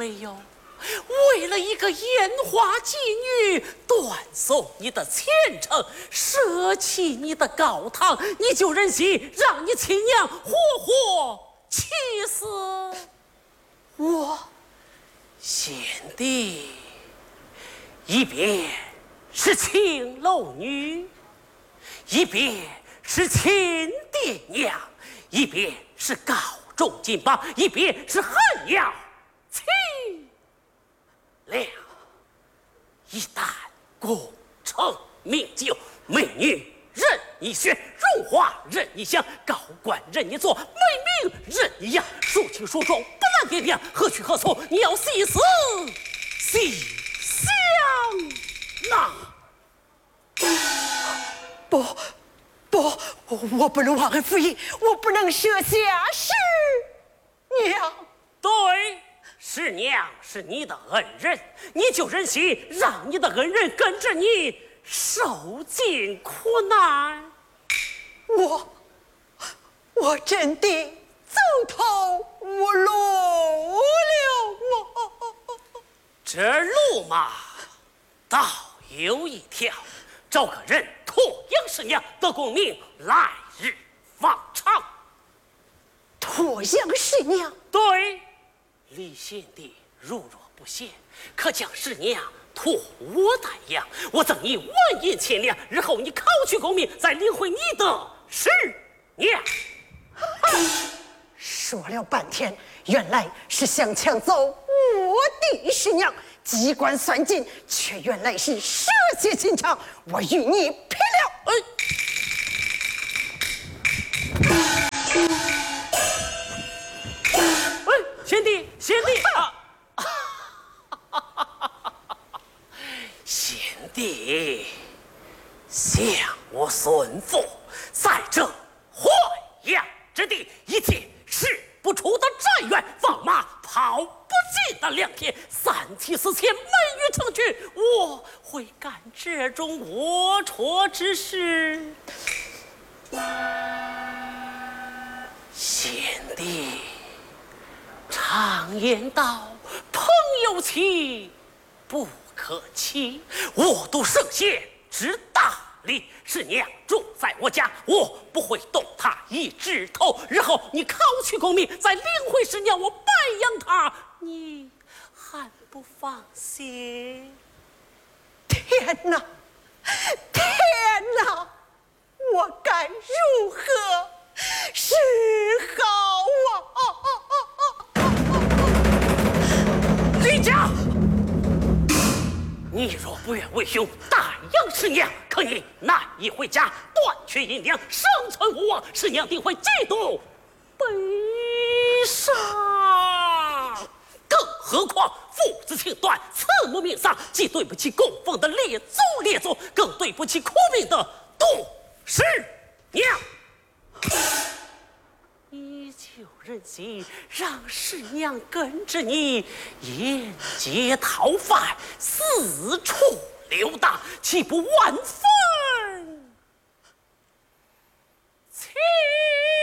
没有？为了一个烟花妓女，断送你的前程，舍弃你的高堂，你就忍心让你亲娘活活气死？我贤弟，一边是青楼女，一边是亲爹娘，一边是高中金榜，一边是恨要亲了。一旦功成名就，美女任你选，荣华任你享，高官任你做，美名任你扬，孰轻孰重不难点点，何去何从？你要细思细想呐！ 不，我不能忘恩负义，我不能舍下师娘。 对，师娘是你的恩人，你就忍心让你的恩人跟着你受尽苦难？ 我真的走投无路了。 这路嘛，倒有一条，找个人驮养师娘，得功名，来日方长。 驮养师娘？ 对，李贤弟如若不贤，可将师娘托我代养，我赠你1银千两，日后你考取功名，再领回你的师娘。 说了半天，原来是想抢走我的师娘，机关算尽，却原来是蛇蝎心肠，我与你拼了！ 贤弟贤弟，向我孙父，在这淮阳之地，一切使不出的战缘，放马跑不尽的良田，3妻4妾，美女成群，我会干这种龌龊之事？贤弟，常言道，朋友妻不可欺。我读圣贤之大礼，师娘住在我家，我不会动她一指头。日后你考取功名，再领回师娘，我拜养她，你还不放心？ 天哪，我该如何是好啊！ 李家，你若不愿为兄代养师娘，可以难以回家，断绝银两，生存无望，师娘定会嫉妒悲伤。更何况父子情断，慈母命丧，既对不起供奉的列祖，更对不起苦命的杜师娘。你就忍心让师娘跟着你沿街讨饭，四处溜达，岂不玩疯